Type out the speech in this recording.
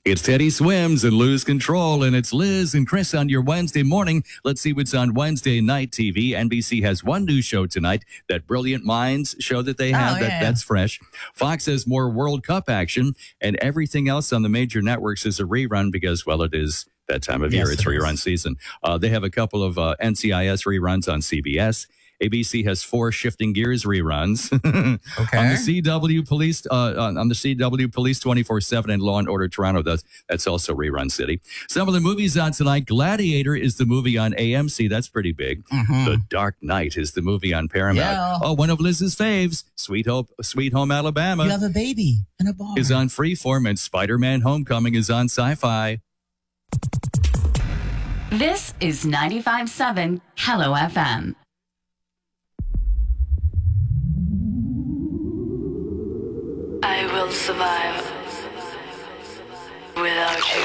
It's Teddy Swims and Lose Control, and it's Liz and Chris on your Wednesday morning. Let's see what's on Wednesday night TV. NBC has one new show tonight, that Brilliant Minds show that they have. That's fresh. Fox has more World Cup action, and everything else on the major networks is a rerun because, well, it is that time of year. It's rerun season. They have a couple of NCIS reruns on CBS. ABC has 4 Shifting Gears reruns. Okay. On the CW Police, on the CW Police 24/7 and Law and Order Toronto. That's also rerun city. Some of the movies on tonight. Gladiator is the movie on AMC. That's pretty big. The Dark Knight is the movie on Paramount. Yeah. Oh, one of Liz's faves, Sweet Home Alabama. You have a baby and a bar. Is on Freeform, and Spider-Man Homecoming is on Sci-Fi. This is 95.7 Hello FM. I will survive.